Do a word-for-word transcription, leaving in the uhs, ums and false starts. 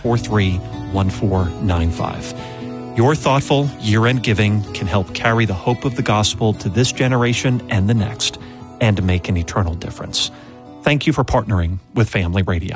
four three, one four nine five. Your thoughtful year-end giving can help carry the hope of the gospel to this generation and the next, and to make an eternal difference. Thank you for partnering with Family Radio.